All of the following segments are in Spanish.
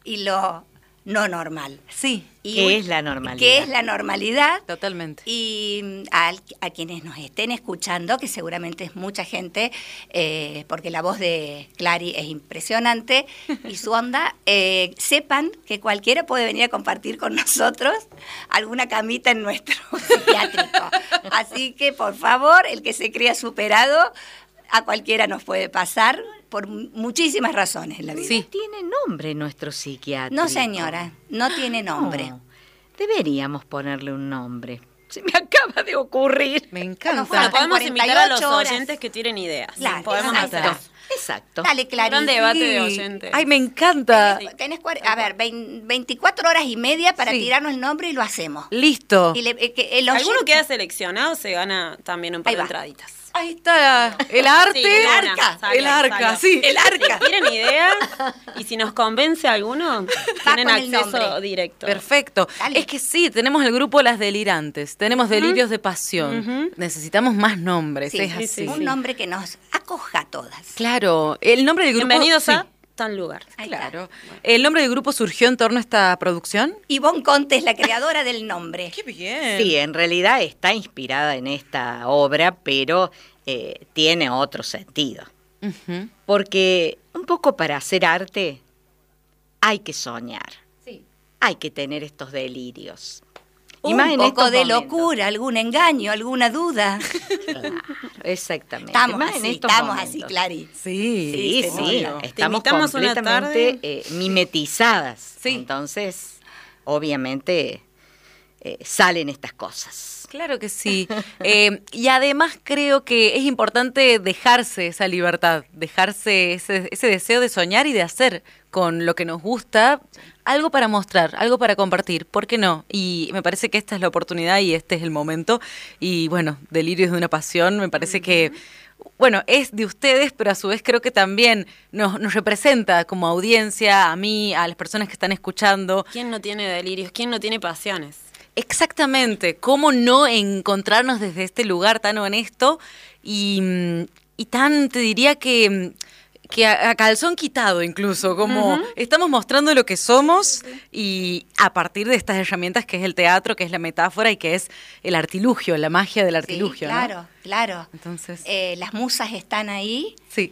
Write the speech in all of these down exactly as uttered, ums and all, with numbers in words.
y lo no normal. Sí. Y ¿Qué es la normalidad? ¿Qué es la normalidad? Totalmente. Y a, a quienes nos estén escuchando, que seguramente es mucha gente, eh, porque la voz de Clary es impresionante y su onda, eh, sepan que cualquiera puede venir a compartir con nosotros alguna camita en nuestro psiquiátrico. Así que, por favor, el que se crea superado, a cualquiera nos puede pasar por muchísimas razones en la vida. Sí. ¿Tiene nombre nuestro psiquiátrico? No, señora, no tiene nombre. No, deberíamos ponerle un nombre. Se me acaba de ocurrir. Me encanta. Bueno, Bueno, podemos cuarenta y invitar a los ocho horas. oyentes que tienen ideas. Claro, podemos exacto. hacer. Exacto. Dale, Clary. Gran debate de Sí. oyentes. Ay, me encanta. Tenés, tenés cuar- a ver, vein- veinticuatro horas y media para Sí. tirarnos el nombre y lo hacemos. Listo. Y le- eh, que el Alguno oyente- queda seleccionado, se gana también un par Ahí de va. entraditas. Ahí está el arte. Sí, el una, arca, salió, el arca, salió. sí, el arca. Si tienen ideas y si nos convence alguno, tienen con el acceso nombre. directo. Perfecto. Dale. Es que sí, tenemos el grupo Las Delirantes, tenemos Delirios de Pasión. Ujú. Necesitamos más nombres, Sí, es sí, así. un nombre que nos acoja a todas. Claro, el nombre del grupo... Bienvenidos sí, a tal lugar. Ahí está. Claro. ¿El nombre del grupo surgió en torno a esta producción? Ivonne Conte es la creadora del nombre. ¡Qué bien! Sí, en realidad está inspirada en esta obra, pero eh, tiene otro sentido. Ujú. Porque un poco para hacer arte hay que soñar, hay que tener estos delirios. Y Un más en poco estos de momentos. locura, algún engaño, alguna duda. Claro, exactamente. Estamos Más en así, estos estamos momentos. así, Clary. Sí, Sí, sí, obvio. estamos Te invitamos una completamente tarde. eh, mimetizadas. Sí. Entonces, obviamente, eh, salen estas cosas. Claro que sí. Eh, y además creo que es importante dejarse esa libertad, dejarse ese, ese deseo de soñar y de hacer con lo que nos gusta algo para mostrar, algo para compartir. ¿Por qué no? Y me parece que esta es la oportunidad y este es el momento. Y bueno, Delirios de una Pasión, me parece que... Bueno, es de ustedes, pero a su vez creo que también nos, nos representa como audiencia, a mí, a las personas que están escuchando. ¿Quién no tiene delirios? ¿Quién no tiene pasiones? Exactamente, cómo no encontrarnos desde este lugar tan honesto y, mm, y tan, te diría que, que a, a calzón quitado incluso, como estamos mostrando lo que somos y a partir de estas herramientas que es el teatro, que es la metáfora y que es el artilugio, la magia del artilugio, Sí, claro, ¿no? claro. Entonces, Eh, las musas están ahí sí,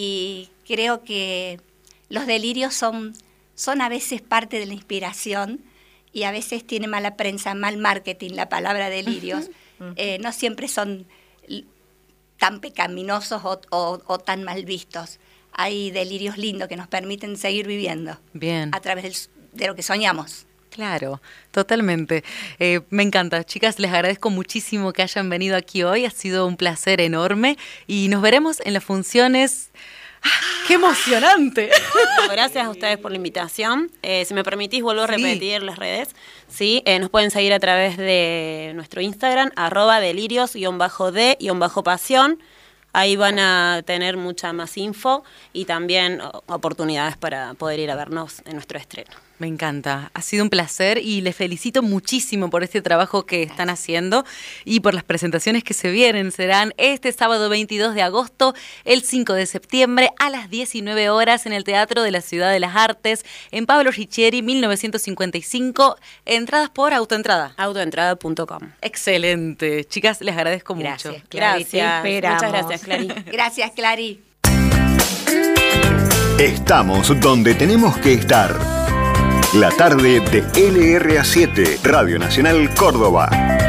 y creo que los delirios son, son a veces parte de la inspiración y a veces tiene mala prensa, mal marketing la palabra delirios. Eh, no siempre son l- tan pecaminosos o, o- o tan mal vistos. Hay delirios lindos que nos permiten seguir viviendo bien. a través del s- de lo que soñamos. Claro, totalmente. Eh, me encanta. Chicas, les agradezco muchísimo que hayan venido aquí hoy. Ha sido un placer enorme y nos veremos en las funciones. ¡Ah, ¡qué emocionante! Gracias a ustedes por la invitación. Eh, si me permitís, vuelvo a Sí. repetir las redes. Sí, eh, nos pueden seguir a través de nuestro Instagram, arroba delirios-de-pasión. Ahí van a tener mucha más info y también o- oportunidades para poder ir a vernos en nuestro estreno. Me encanta. Ha sido un placer y les felicito muchísimo por este trabajo que están haciendo y por las presentaciones que se vienen. Serán este sábado veintidós de agosto, el cinco de septiembre a las diecinueve horas en el Teatro de la Ciudad de las Artes, en Pablo Riccieri, mil novecientos cincuenta y cinco. Entradas por autoentrada. autoentrada punto com. Excelente. Chicas, les agradezco Gracias, mucho. Clary, te Gracias. esperamos. Muchas gracias, Clary. Gracias, Clary. Estamos donde tenemos que estar. La tarde de L R A siete, Radio Nacional Córdoba.